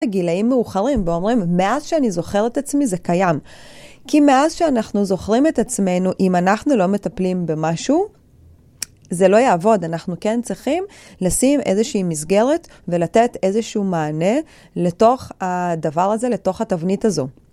גילאים מאוחרים ואומרים, מאז שאני זוכר את עצמי זה קיים. כי מאז שאנחנו זוכרים את עצמנו, אם אנחנו לא מטפלים במשהו, זה לא יעבוד. אנחנו כן צריכים לשים איזושהי מסגרת ולתת איזשהו מענה לתוך הדבר הזה, לתוך התבנית הזו.